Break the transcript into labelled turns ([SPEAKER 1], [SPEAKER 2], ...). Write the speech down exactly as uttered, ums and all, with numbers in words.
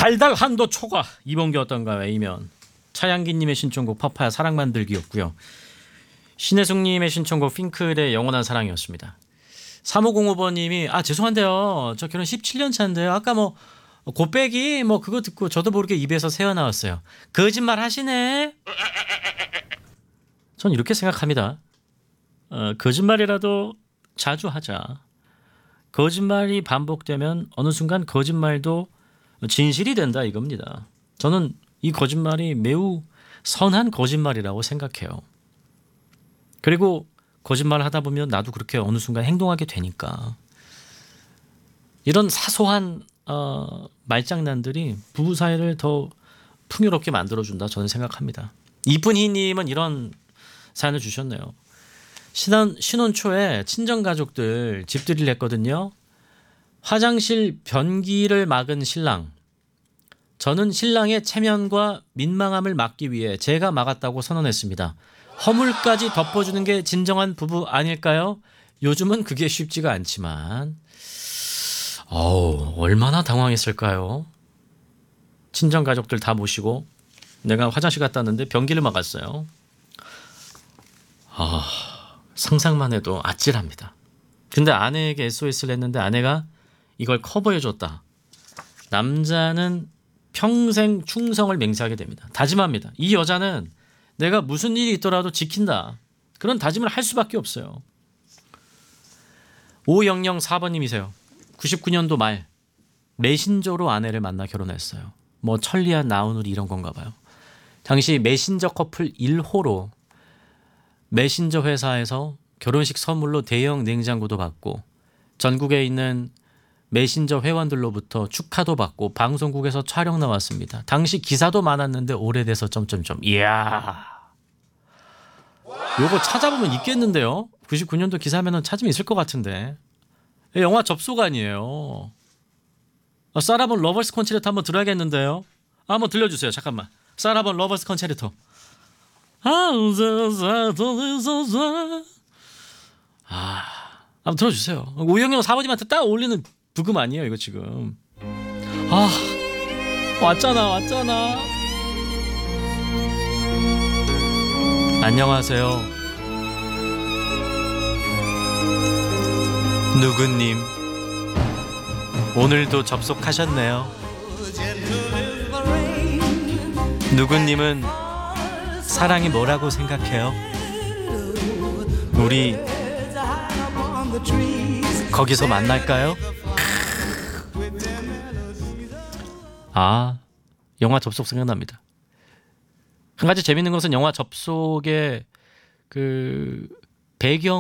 [SPEAKER 1] 달달 한도 초과 이번 게 어떤가요? A면 차양기님의 신청곡 파파야 사랑 만들기였고요. 신혜숙님의 신청곡 핑클의 영원한 사랑이었습니다. 삼오공오 번님이 아 죄송한데요. 저 결혼 십칠 년 차인데요. 아까 뭐 곱빼기 뭐 그거 듣고 저도 모르게 입에서 새어 나왔어요. 거짓말 하시네. 전 이렇게 생각합니다. 어, 거짓말이라도 자주 하자. 거짓말이 반복되면 어느 순간 거짓말도 진실이 된다 이겁니다. 저는 이 거짓말이 매우 선한 거짓말이라고 생각해요. 그리고 거짓말을 하다 보면 나도 그렇게 어느 순간 행동하게 되니까 이런 사소한 어, 말장난들이 부부 사이를 더 풍요롭게 만들어준다 저는 생각합니다. 이쁜희님은 이런 사연을 주셨네요. 신혼, 신혼 초에 친정가족들 집들이를 했거든요. 화장실 변기를 막은 신랑. 저는 신랑의 체면과 민망함을 막기 위해 제가 막았다고 선언했습니다. 허물까지 덮어주는 게 진정한 부부 아닐까요? 요즘은 그게 쉽지가 않지만 어우, 얼마나 당황했을까요? 친정가족들 다 모시고 내가 화장실 갔다 왔는데 변기를 막았어요. 아, 상상만 해도 아찔합니다. 근데 아내에게 에스오에스를 했는데 아내가 이걸 커버해줬다. 남자는 평생 충성을 맹세하게 됩니다. 다짐합니다. 이 여자는 내가 무슨 일이 있더라도 지킨다. 그런 다짐을 할 수밖에 없어요. 오영영사 번님이세요. 구십구 년도 말 메신저로 아내를 만나 결혼했어요. 뭐 천리안 나우누리 이런 건가 봐요. 당시 메신저 커플 일 호로 메신저 회사에서 결혼식 선물로 대형 냉장고도 받고 전국에 있는 메신저 회원들로부터 축하도 받고 방송국에서 촬영 나왔습니다. 당시 기사도 많았는데 오래돼서 점점점. 이야. 요거 찾아보면 있겠는데요. 구십구 년도 기사면은 찾으면 있을 것 같은데. 영화 접속 아니에요. 사라본 러버스 콘체르토 한번 들어야겠는데요. 한번 들려주세요. 잠깐만. 사라본 러버스 콘체르토. 아, 한번 들어주세요. 오영영 사모님한테 딱 어울리는 부금 아니에요 이거 지금. 아, 왔잖아 왔잖아. 안녕하세요. 누구님 오늘도 접속하셨네요. 누구님은 사랑이 뭐라고 생각해요? 우리 거기서 만날까요? 아, 영화 접속 생각납니다. 한 가지 재밌는 것은 영화 접속의 그 배경